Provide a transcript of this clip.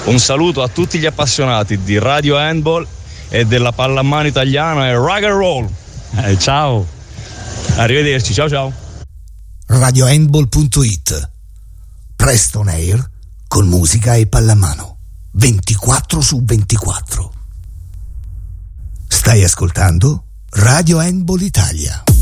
Un saluto a tutti gli appassionati di Radio Handball e della pallamano italiana e rock and roll. Ciao. Arrivederci, ciao ciao. radiohandball.it. Presto on air con musica e pallamano 24/24. Stai ascoltando Radio Handball Italia.